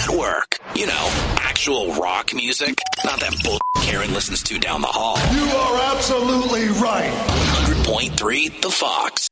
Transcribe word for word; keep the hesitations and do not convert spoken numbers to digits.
Network. You know, actual rock music. Not that bull Karen listens to down the hall. You are absolutely right. one hundred point three The Fox.